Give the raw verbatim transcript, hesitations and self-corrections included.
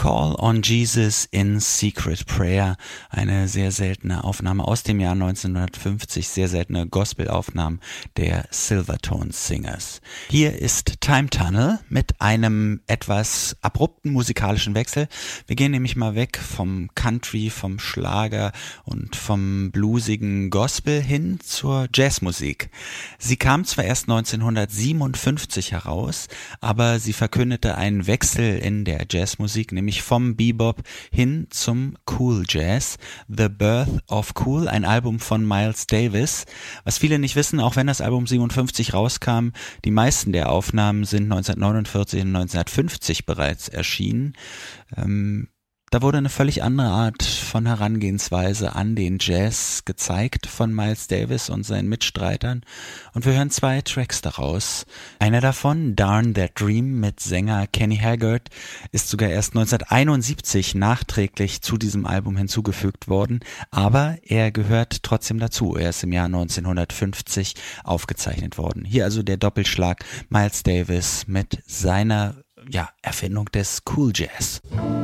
Call on Jesus in Secret Prayer, eine sehr seltene Aufnahme aus dem Jahr neunzehnhundertfünfzig, sehr seltene Gospelaufnahmen der Silvertone Singers. Hier ist Time Tunnel mit einem etwas abrupten musikalischen Wechsel. Wir gehen nämlich mal weg vom Country, vom Schlager und vom bluesigen Gospel hin zur Jazzmusik. Sie kam zwar erst neunzehnhundertsiebenundfünfzig heraus, aber sie verkündete einen Wechsel in der Jazzmusik, nämlich vom Bebop hin zum Cool Jazz. The Birth of Cool, ein Album von Miles Davis. Was viele nicht wissen, auch wenn das Album siebenundfünfzig rauskam, die meisten der Aufnahmen sind neunzehnhundertneunundvierzig und neunzehnhundertfünfzig bereits erschienen. Ähm, Da wurde eine völlig andere Art von Herangehensweise an den Jazz gezeigt von Miles Davis und seinen Mitstreitern. Und wir hören zwei Tracks daraus. Einer davon, Darn That Dream mit Sänger Kenny Haggard, ist sogar erst neunzehnhunderteinundsiebzig nachträglich zu diesem Album hinzugefügt worden. Aber er gehört trotzdem dazu. Er ist im Jahr neunzehnhundertfünfzig aufgezeichnet worden. Hier also der Doppelschlag Miles Davis mit seiner ja, Erfindung des Cool Jazz.